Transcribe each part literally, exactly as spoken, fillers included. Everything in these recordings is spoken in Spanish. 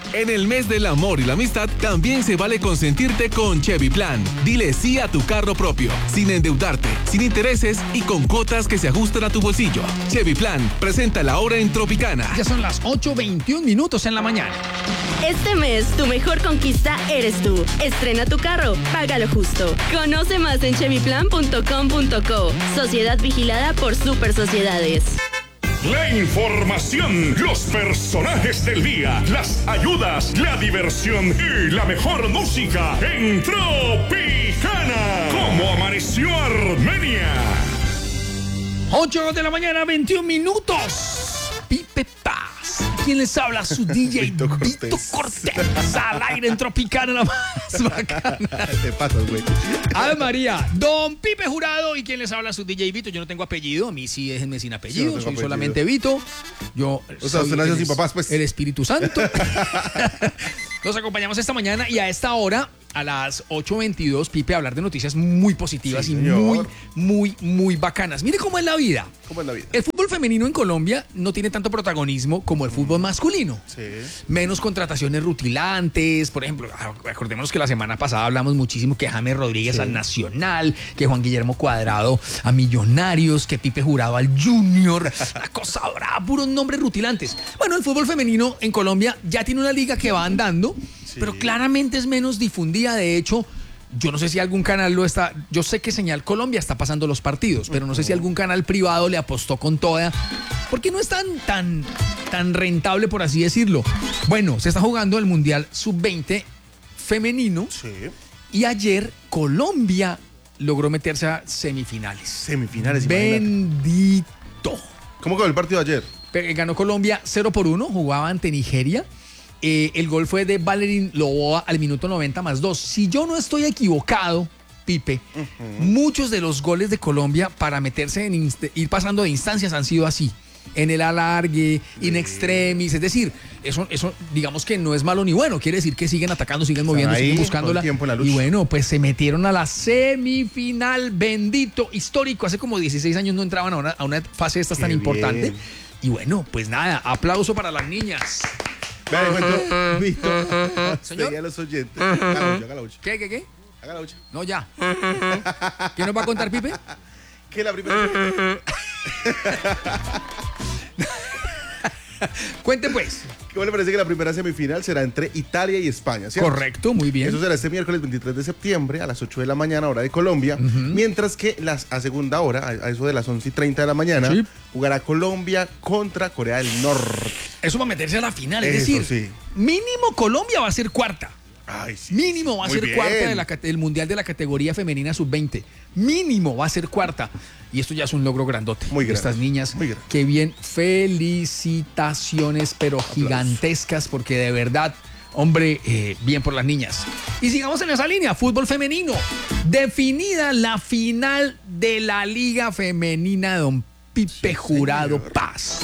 En el mes del amor y la amistad, también se vale consentirte con Chevy Plan. Dile sí a tu carro propio, sin endeudarte, sin intereses y con cuotas que se ajustan a tu bolsillo. Chevy Plan, presenta la hora en Tropicana. Ya son las ocho veintiún minutos en la mañana. Este mes, tu mejor conquista eres tú. Estrena tu carro, págalo justo. Conoce más en chevy plan punto com punto co. Sociedad vigilada por Super Sociedades. La información, los personajes del día, las ayudas, la diversión y la mejor música en Tropicana. ¿Cómo amaneció Armenia? ocho de la mañana, veintiún minutos. Pipe Paz. ¿Quién les habla? Su D J Vito Cortés. Vito Cortés. Al aire en Tropicana, la más bacana. Te pasas, güey. Ave María, Don Pipe Jurado. ¿Y quién les habla? Su D J Vito. Yo no tengo apellido. A mí sí, déjenme sin apellido. Sí, no soy apellido. Solamente Vito. Yo o sea, usted nació sin papás, pues. El Espíritu Santo. Nos acompañamos esta mañana y a esta hora, a las ocho veintidós, Pipe, a hablar de noticias muy positivas sí, y señor. muy, muy, muy bacanas. Mire cómo es la vida. ¿Cómo es la vida? El fútbol femenino en Colombia no tiene tanto protagonismo como el fútbol masculino. Sí. Menos contrataciones rutilantes. Por ejemplo, acordémonos que la semana pasada hablamos muchísimo que James Rodríguez sí. al Nacional, que Juan Guillermo Cuadrado a Millonarios, que Pipe Jurado al Junior. La cosa brava, puros nombres rutilantes. Bueno, el fútbol femenino en Colombia ya tiene una liga que va andando, sí. pero claramente es menos difundida. De hecho, yo no sé si algún canal lo está, yo sé que Señal Colombia está pasando los partidos, pero no sé si algún canal privado le apostó con toda, porque no es tan, tan, tan rentable, por así decirlo. Bueno, se está jugando el Mundial sub veinte femenino sí. y ayer Colombia logró meterse a semifinales. Semifinales, bendito. Imagínate. ¿Cómo quedó el partido ayer? Ganó Colombia cero por uno, jugaba ante Nigeria. Eh, el gol fue de Valerín Loboa al minuto noventa más dos. Si yo no estoy equivocado, Pipe, uh-huh. muchos de los goles de Colombia para meterse en inst- ir pasando de instancias han sido así. En el alargue, sí. in extremis, es decir, eso, eso digamos que no es malo ni bueno, quiere decir que siguen atacando, siguen moviendo, siguen buscándola. Y bueno, pues se metieron a la semifinal, bendito, histórico. Hace como dieciséis años no entraban a una, a una fase de estas Qué tan bien. importante. Y bueno, pues nada, aplauso para las niñas. Vale, Víctor, señor, a los oyentes. Haga la ocho. ¿Qué, qué, qué? Haga la ocho. No, ya. ¿Qué nos va a contar, Pipe? Que la primera. Cuente pues. ¿Cómo le parece que la primera semifinal será entre Italia y España, ¿cierto? Correcto, muy bien. Eso será este miércoles veintitrés de septiembre a las ocho de la mañana, hora de Colombia. Uh-huh. Mientras que las, a segunda hora, a, a eso de las once y treinta de la mañana, sí. jugará Colombia contra Corea del Norte. Eso va a meterse a la final, es eso, decir, sí. mínimo Colombia va a ser cuarta. Ay, sí, mínimo va a ser bien. cuarta de la, del Mundial de la categoría femenina sub veinte. Mínimo va a ser cuarta. Y esto ya es un logro grandote. Muy grande. Estas niñas, muy grande. Qué bien. Felicitaciones, pero Aplausos. gigantescas, porque de verdad, hombre, eh, bien por las niñas. Y sigamos en esa línea, fútbol femenino. Definida la final de la Liga Femenina, don Pipe sí, Jurado señor. Paz.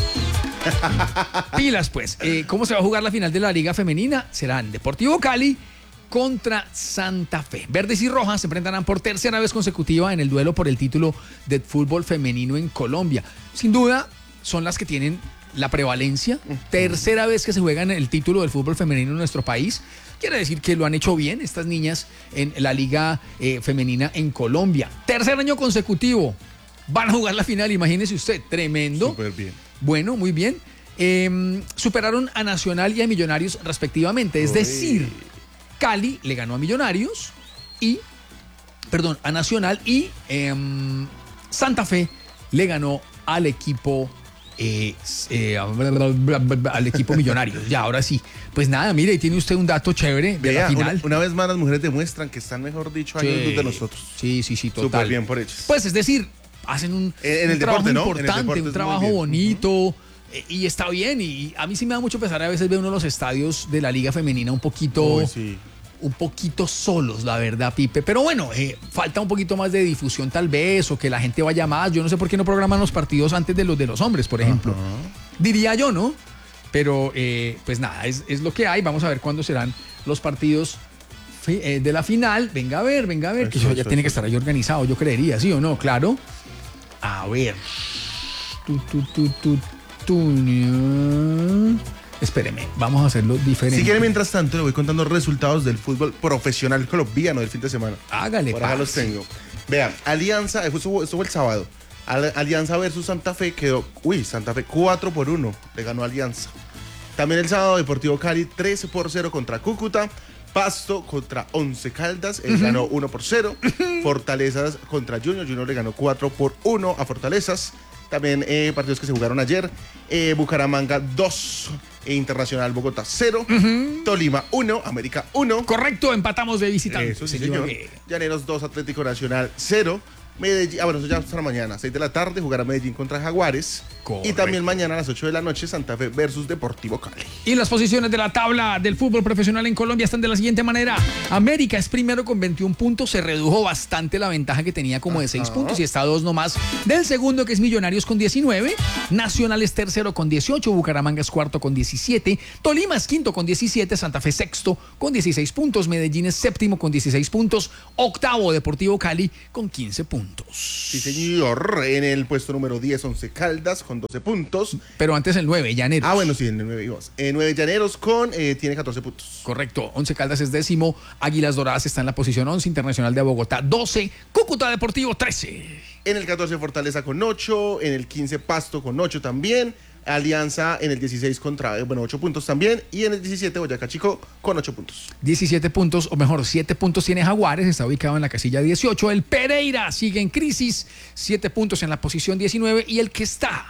Pilas, pues. Eh, ¿Cómo se va a jugar la final de la Liga Femenina? Serán Deportivo Cali contra Santa Fe. Verdes y rojas se enfrentarán por tercera vez consecutiva en el duelo por el título de fútbol femenino en Colombia. Sin duda, son las que tienen la prevalencia. Tercera vez que se juegan el título del fútbol femenino en nuestro país. Quiere decir que lo han hecho bien estas niñas en la Liga eh, Femenina en Colombia. Tercer año consecutivo. Van a jugar la final, imagínese usted. Tremendo. Súper bien. Bueno, muy bien. Eh, superaron a Nacional y a Millonarios respectivamente. Es Uy. decir, Cali le ganó a Millonarios y, perdón, a Nacional y eh, Santa Fe le ganó al equipo eh, eh, al equipo Millonarios. Ya, ahora sí. Pues nada, mire, y tiene usted un dato chévere de Vea, la final. Una, una vez más las mujeres demuestran que están, mejor dicho, años luz de nosotros. Sí, sí, sí, total. Súper bien por ellos. Pues es decir, hacen un, en el un deporte, trabajo ¿no? importante, deporte un trabajo bonito. Uh-huh. Y está bien, y a mí sí me da mucho pesar a veces ver uno de los estadios de la Liga Femenina un poquito, Uy, sí. un poquito solos, la verdad, Pipe. Pero bueno, eh, falta un poquito más de difusión tal vez, o que la gente vaya más. Yo no sé por qué no programan los partidos antes de los de los hombres, por ejemplo. Uh-huh. Diría yo, ¿no? Pero eh, pues nada, es, es lo que hay. Vamos a ver cuándo serán los partidos eh, de la final. Venga a ver, venga a ver, eso, que eso ya eso, tiene eso. que estar ahí organizado, yo creería, ¿sí o no? Claro. A ver. Tu, tu, tu, tu. Espéreme, vamos a hacerlo diferente. Si quiere, mientras tanto, le voy contando resultados del fútbol profesional colombiano del fin de semana. Hágale, Por acá los tengo. Vean, Alianza, esto, esto fue el sábado. Alianza versus Santa Fe quedó, uy, Santa Fe cuatro por uno, le ganó Alianza. También el sábado, Deportivo Cali tres por cero contra Cúcuta. Pasto contra Once Caldas, él uh-huh. ganó uno por cero. Uh-huh. Fortalezas contra Junior, Junior le ganó cuatro por uno a Fortalezas. También eh, partidos que se jugaron ayer. Eh, Bucaramanga dos, e Internacional Bogotá cero. Uh-huh. Tolima uno, América uno. Correcto, empatamos de visitante. Eso sí, señor. Llaneros dos, Atlético Nacional cero. Medellín, ah, bueno, eso ya hasta mañana, seis de la tarde, jugará Medellín contra Jaguares. Correcto. Y también mañana a las ocho de la noche, Santa Fe versus Deportivo Cali. Y las posiciones de la tabla del fútbol profesional en Colombia están de la siguiente manera. América es primero con veintiún puntos, se redujo bastante la ventaja que tenía como de seis puntos y está a dos nomás del segundo, que es Millonarios con diecinueve. Nacional es tercero con dieciocho, Bucaramanga es cuarto con diecisiete, Tolima es quinto con diecisiete, Santa Fe sexto con dieciséis puntos, Medellín es séptimo con dieciséis puntos, octavo Deportivo Cali con quince puntos. Sí, señor. En el puesto número diez, Once Caldas con doce puntos. Pero antes el nueve, Llaneros. Ah, bueno, sí, en el nueve ibas. Eh, nueve Llaneros con, eh, tiene catorce puntos. Correcto. Once Caldas es décimo. Águilas Doradas está en la posición once. Internacional de Bogotá doce. Cúcuta Deportivo trece. En el catorce, Fortaleza con ocho. En el quince, Pasto con ocho también. Alianza en el dieciséis contra, bueno, ocho puntos también. Y en el diecisiete, Boyacá Chico con ocho puntos. diecisiete puntos, o mejor, siete puntos tiene Jaguares, está ubicado en la casilla dieciocho. El Pereira sigue en crisis, siete puntos en la posición diecinueve. Y el que está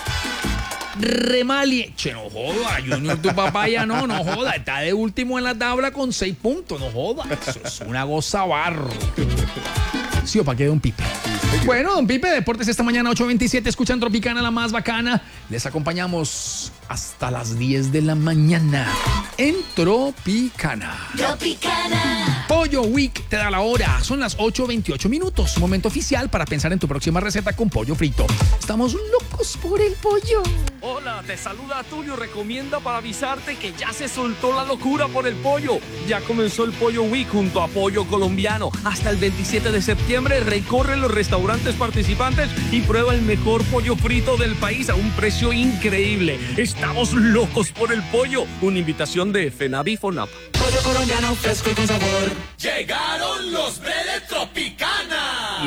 Remalie, che, no joda, Junior, tu papá ya no, no joda, está de último en la tabla con seis puntos, no joda, eso es una goza barro. Sí, o para que don Pipe. Bueno, don Pipe, Deportes esta mañana ocho veintisiete, escuchan Tropicana, la más bacana. Les acompañamos hasta las diez de la mañana en Tropicana. Tropicana. Pollo Week te da la hora. Son las ocho veintiocho minutos. Momento oficial para pensar en tu próxima receta con pollo frito. Estamos locos por el pollo. Hola, te saluda Tulio. Recomienda para avisarte que ya se soltó la locura por el pollo. Ya comenzó el Pollo Week junto a Pollo Colombiano. Hasta el veintisiete de septiembre recorre los restaurantes participantes y prueba el mejor pollo frito del país a un precio increíble. Estamos locos por el pollo. Una invitación de FENAVI FONAP. Pollo colombiano fresco y con sabor. Llegaron los de Tropicana.